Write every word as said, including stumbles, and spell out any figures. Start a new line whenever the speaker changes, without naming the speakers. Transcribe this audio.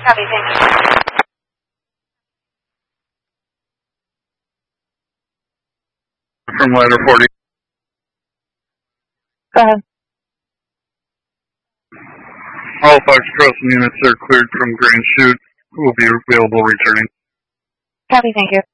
Copy, thank you.
From ladder forty.
Go ahead.
All Fox Crossing units are cleared from Grand Chute. Will be available returning.
Copy, thank you.